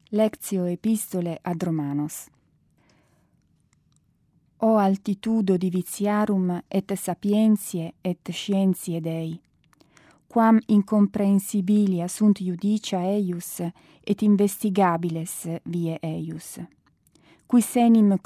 Lectio epistole ad Romanos. O altitudo divitiarum et sapientiae et scientiae Dei, quam incomprehensibilia sunt iudicia eius et investigabiles vie eius, qui senim